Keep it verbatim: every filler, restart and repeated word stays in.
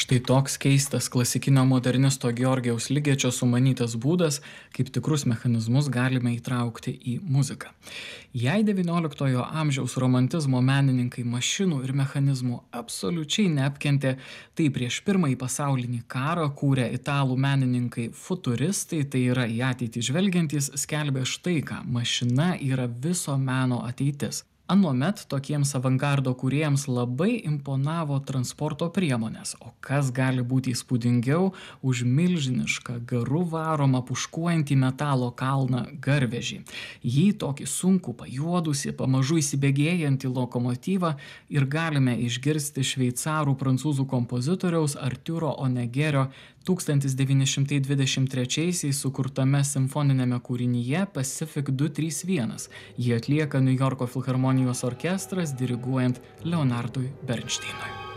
Štai toks keistas klasikinio modernisto Georgijaus Ligečio sumanytas būdas, kaip tikrus mechanizmus galime įtraukti į muziką. Jei devynioliktojo amžiaus romantizmo menininkai mašinų ir mechanizmų absoliučiai neapkentė, tai prieš pirmąjį pasaulinį karą kūrę italų menininkai futuristai, tai yra į ateitį žvelgiantys, skelbė štai ką: mašina yra viso meno ateitis. Anuomet tokiems avangardo kūrėjams labai imponavo transporto priemonės, o kas gali būti įspūdingiau už milžinišką garu varomą puškuojantį metalo kalną garvežį. Jį tokį sunkų, pajuodusį, pamažu įsibėgėjantį lokomotyvą ir galime išgirsti šveicarų prancūzų kompozitoriaus Arturo Onegerio tūkstantis devyni šimtai dvidešimt trečiaisiais sukurtame simfoniniame kūrinyje Pacific du trys vienas. Jį atlieka Niujorko filharmonijos orkestras diriguojant Leonardui Bernšteinui.